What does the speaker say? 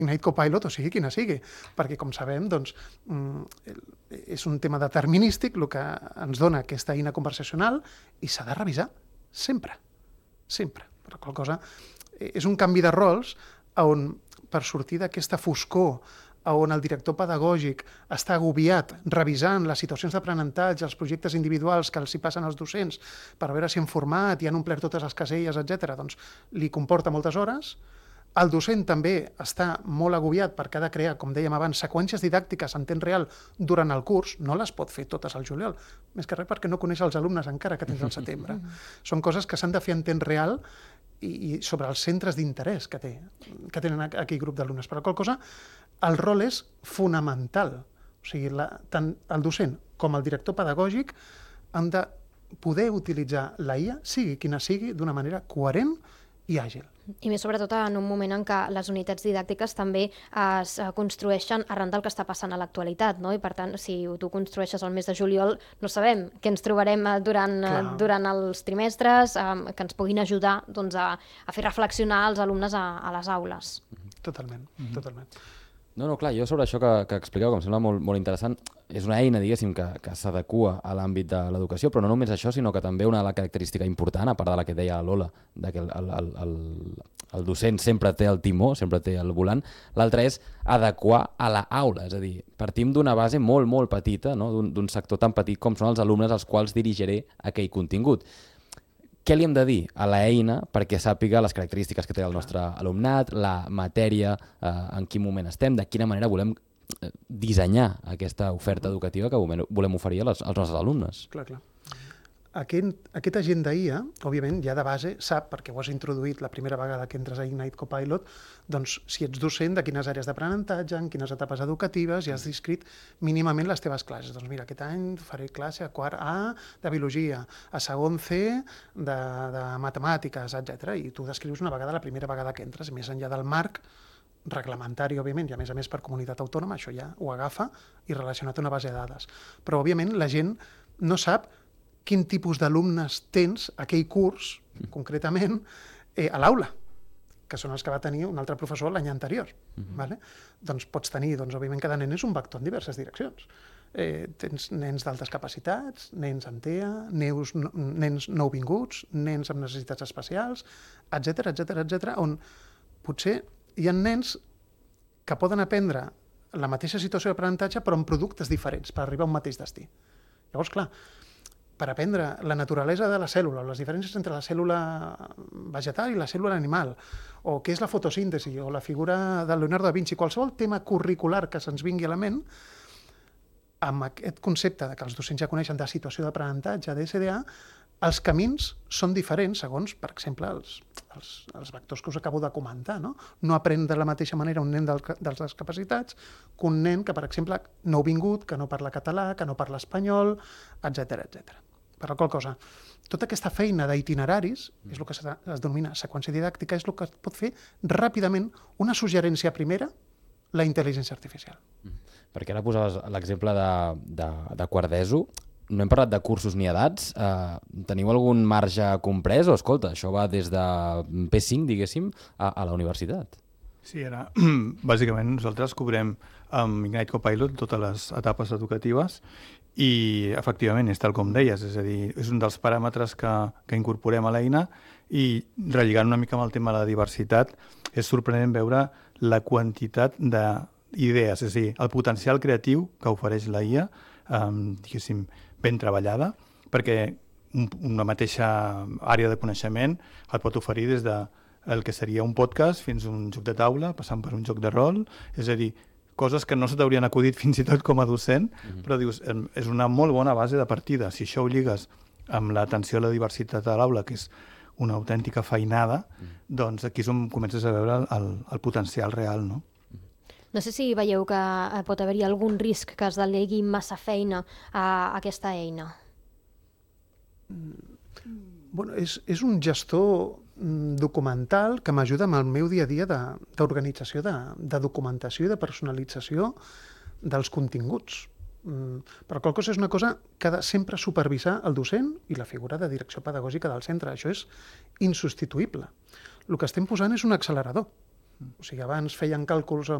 Ignite Copilot, o sigui quina sigui, perquè, com sabem, doncs, és un tema determinístic el que ens dona aquesta eina conversacional i s'ha de revisar sempre, sempre. Per qual cosa, és un canvi de rols on, per sortir d'aquesta foscor, on el director pedagògic està agobiat revisant les situacions d'aprenentatge, els projectes individuals que els hi passen als docents per veure si han format i han omplert totes les caselles, etc., doncs li comporta moltes hores. El docent també està molt agobiat perquè ha de crear, com dèiem abans, seqüències didàctiques en temps real durant el curs. No les pot fer totes al juliol, més que res perquè no coneix els alumnes encara que tens al setembre. Són coses que s'han de fer en temps real i sobre els centres d'interès que tenen aquell grup d'alumnes. Per la qual cosa, el rol és fonamental. O sigui, tant el docent com el director pedagògic han de poder utilitzar la IA, sigui quina sigui, d'una manera coherent i àgil. I més sobretot en un moment en què les unitats didàctiques també es construeixen arran del que està passant a l'actualitat, no? I per tant, si tu construeixes el mes de juliol, no sabem què ens trobarem durant els trimestres, que ens puguin ajudar doncs, a fer reflexionar els alumnes a les aules. Totalment, totalment. No, clar, jo sobre això que expliqueu, que em sembla molt interessant, és una eina, diguéssim, que s'adequa a l'àmbit de l'educació, però no només això, sinó que també una característica important, a part de la que deia Lola, que el docent sempre té el timó, sempre té el volant, l'altra és adequar a l'aula, és a dir, partim d'una base molt, molt petita, no? d'un sector tan petit com són els alumnes als quals dirigiré aquell contingut. Què li hem de dir a l'eina perquè sàpiga les característiques que té el nostre alumnat, la matèria, en quin moment estem, de quina manera volem dissenyar aquesta oferta educativa que volem oferir als nostres alumnes? Clar. Aquest agent d'IA, òbviament, ja de base sap, perquè ho has introduït la primera vegada que entres a Ignite Copilot, doncs si ets docent de quines àrees d'aprenentatge, en quines etapes educatives, ja has descrit mínimament les teves classes. Doncs mira, aquest any faré classe a quart A de biologia, a segon C de matemàtiques, etc. I tu descrius una vegada, la primera vegada que entres, més enllà del marc reglamentari, òbviament, i a més per comunitat autònoma, això ja ho agafa i relacionat a una base de dades. Però, òbviament, la gent no sap quin tipus d'alumnes tens aquell curs, concretament, a l'aula, que són els que va tenir un altre professor l'any anterior. Vale? Doncs pots tenir, òbviament, cada nen és un vector en diverses direccions. Tens nens d'altes capacitats, nens amb TEA, nens nouvinguts, nens amb necessitats especials, etc., on potser hi ha nens que poden aprendre la mateixa situació d'aprenentatge però amb productes diferents per arribar a un mateix destí. Llavors, clar, per aprendre la naturalesa de la cèl·lula, les diferències entre la cèl·lula vegetal i la cèl·lula animal, o què és la fotosíntesi, o la figura de Leonardo da Vinci, qualsevol tema curricular que se'ns vingui a la ment, amb aquest concepte que els docents ja coneixen de situació d'aprenentatge, d'SDA, els camins són diferents segons, per exemple, els vectors que us acabo de comentar. No aprèn de la mateixa manera un nen dels discapacitats que un nen que, per exemple, nouvingut, que no parla català, que no parla espanyol, etc. Per la qual cosa, tota aquesta feina d'itineraris, és el que es denomina seqüència didàctica, és el que pot fer ràpidament una suggerència primera, la intel·ligència artificial. Perquè ara posaves l'exemple de quart d'ESO. No hem parlat de cursos ni edats. Teniu algun marge comprès? O, escolta, això va des de P5, diguéssim, a la universitat. Sí, ara, bàsicament, nosaltres cobrem amb Ignite Copilot totes les etapes educatives i, efectivament, és tal com deies, és a dir, és un dels paràmetres que incorporem a l'eina i, relligant una mica amb el tema de la diversitat, és sorprenent veure la quantitat d'idees, és a dir, el potencial creatiu que ofereix la IA, diguéssim, ben treballada, perquè una mateixa àrea de coneixement et pot oferir des del que seria un podcast fins a un joc de taula, passant per un joc de rol, és a dir, coses que no se t'haurien acudit fins i tot com a docent, però dius, és una molt bona base de partida. Si això ho lligues amb l'atenció a la diversitat a l'aula, que és una autèntica feinada, doncs aquí és on comences a veure el potencial real, no? No sé si veieu que pot haver-hi algun risc que es delegui massa feina a aquesta eina. Bueno, és un gestor documental que m'ajuda amb el meu dia a dia d'organització, de documentació i de personalització dels continguts. Per qual cosa és una cosa que ha de sempre supervisar el docent i la figura de direcció pedagògica del centre. Això és insubstituïble. El que estem posant és un accelerador. O sigui, abans feien càlculs